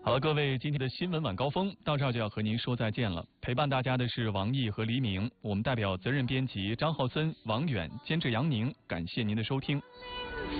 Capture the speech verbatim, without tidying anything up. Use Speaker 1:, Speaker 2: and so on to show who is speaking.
Speaker 1: 好了，各位，今天的新闻晚高峰到这儿就要和您说再见了。陪伴大家的是王毅和黎明，我们代表责任编辑张浩森、王远、监制杨宁，感谢您的收听。